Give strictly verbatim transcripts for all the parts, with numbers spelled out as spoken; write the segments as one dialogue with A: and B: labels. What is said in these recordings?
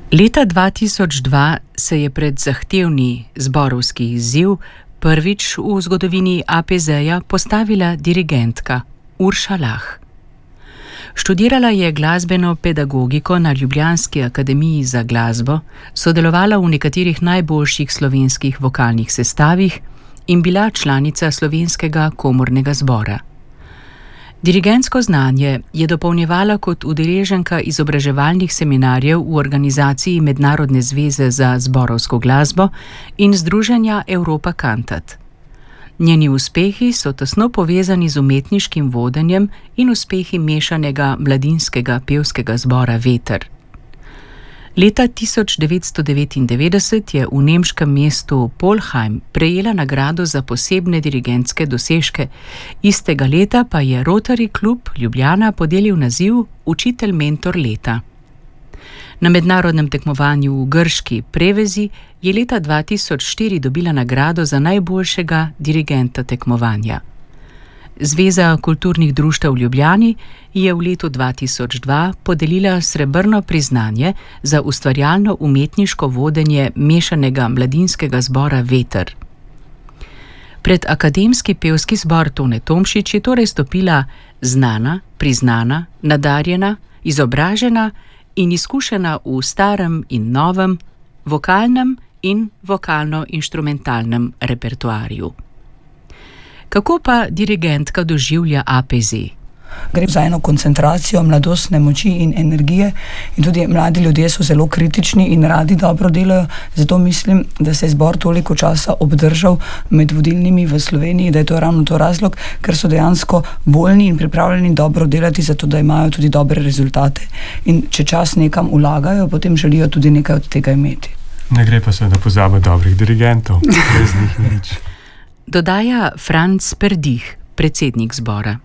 A: Leta dva tisoč dva se je pred zahtevni zborovski izziv prvič v zgodovini A P Z-ja postavila dirigentka Urša Lah. Študirala je glasbeno pedagogiko na ljubljanski akademiji za glasbo, sodelovala v nekaterih najboljših slovenskih vokalnih sestavih in bila članica Slovenskega komornega zbora. Dirigentsko znanje je dopolnjevala kot udeleženka izobraževalnih seminarjev v organizaciji Mednarodne zveze za zborovsko glasbo in združenja Europa Cantat. Njeni uspehi so tesno povezani z umetniškim vodenjem in uspehi mešanega mladinskega pevskega zbora Veter. Leta tisoč devetsto devetindevetdeset je v nemškem mestu Polheim prejela nagrado za posebne dirigentske dosežke, istega leta pa je Rotary klub Ljubljana podelil naziv Učitelj mentor leta. Na mednarodnem tekmovanju v grški Prevezi je leta dva tisoč štiri dobila nagrado za najboljšega dirigenta tekmovanja. Zveza kulturnih društev v Ljubljani je v letu dva tisoč dva podelila srebrno priznanje za ustvarjalno umetniško vodenje mešanega mladinskega zbora Veter. Pred akademski pevski zbor Tone Tomšič je torej stopila znana, priznana, nadarjena, izobražena in izkušena v starem in novem, vokalnem in vokalno-inštrumentalnem repertoarju. Kako pa dirigentka doživlja A P Z?
B: Gre za eno koncentracijo mladostne moči in energije in tudi mladi ljudje so zelo kritični in radi dobro delajo, zato mislim, da se je zbor toliko časa obdržal med vodilnimi v Sloveniji, da je to ravno to razlog, ker so dejansko voljni in pripravljeni dobro delati, zato da imajo tudi dobre rezultate. In če čas nekam vlagajo, potem želijo tudi nekaj od tega imeti.
C: Ne gre pa seveda pozabiti dobrih dirigentov, brez njih ni nič.
A: Dodaja Franc Perdih, predsednik zbora.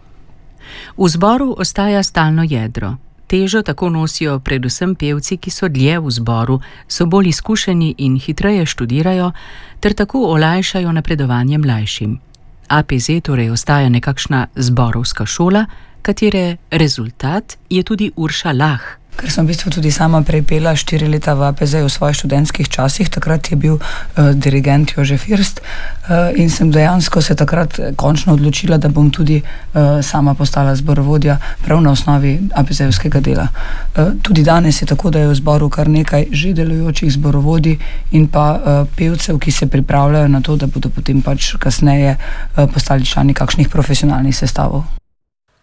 A: V zboru ostaja stalno jedro. Težo tako nosijo predvsem pevci, ki so dlje v zboru, so bolj izkušeni in hitreje študirajo, ter tako olajšajo napredovanje mlajšim. A P Z torej ostaja nekakšna zborovska šola, katere rezultat je tudi Urša Lah.
B: Ker sem v bistvu tudi sama prej pela štiri leta v A P Z v svojih študentskih časih, takrat je bil uh, dirigent Jože First uh, in sem dejansko se takrat končno odločila, da bom tudi uh, sama postala zborovodja prav na osnovi A P Z-evskega dela. Uh, tudi danes je tako, da je v zboru kar nekaj že delujočih zborovodij in pa uh, pevcev, ki se pripravljajo na to, da bodo potem pač kasneje uh, postali člani kakšnih profesionalnih sestavov.